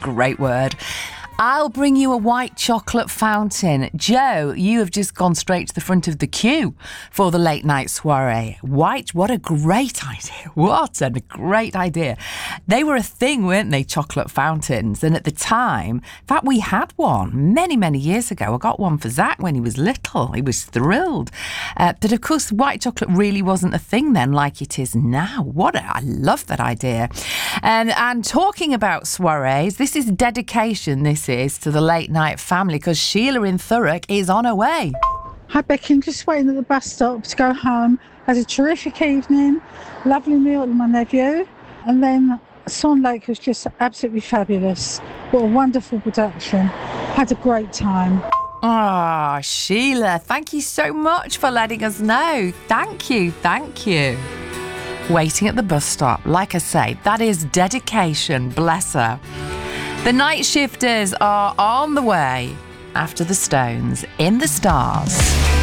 great word. I'll bring you a white chocolate fountain. Joe, you have just gone straight to the front of the queue for the late night soiree. White, what a great idea. What a great idea. They were a thing, weren't they, chocolate fountains? And at the time, in fact, we had one many, many years ago. I got one for Zach when he was little. He was thrilled. But of course, white chocolate really wasn't a thing then like it is now. I love that idea. And talking about soirees, this is dedication, this is, to the late night family, because Sheila in Thurrock is on her way. Hi Becky, I'm just waiting at the bus stop to go home. Had a terrific evening, lovely meal with my nephew, and then Swan Lake was just absolutely fabulous. What a wonderful production. Had a great time. Oh, Sheila, thank you so much for letting us know. Thank you. Waiting at the bus stop, like I say, that is dedication, bless her. The Night Shifters are on the way after the Stones in the Stars.